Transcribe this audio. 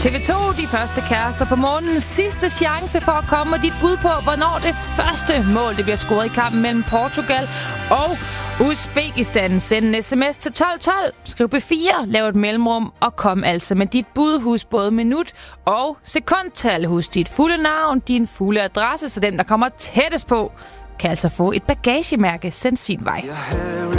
TV2, de første kærester på månen. Sidste chance for at komme med dit bud på, hvornår det første mål det bliver scoret i kampen mellem Portugal og Uzbekistan. Send en sms til 1212, skriv B4, lav et mellemrum og kom altså med dit bud. Husk både minut og sekundtal. Husk dit fulde navn, din fulde adresse, så den, der kommer tættest på, kan altså få et bagagemærke sendt sin vej.